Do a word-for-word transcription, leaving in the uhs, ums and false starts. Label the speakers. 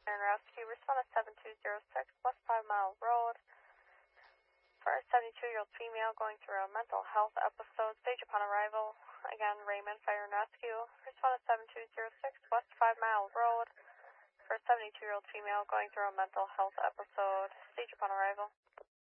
Speaker 1: And rescue, respond at seven two zero six West Five Mile Road for a seventy-two-year-old female going through a mental health episode. Stage upon arrival. Again, Raymond Fire and Rescue. Respond at seven two zero six West Five Mile Road for a seventy-two-year-old female going through a mental health episode. Stage upon arrival.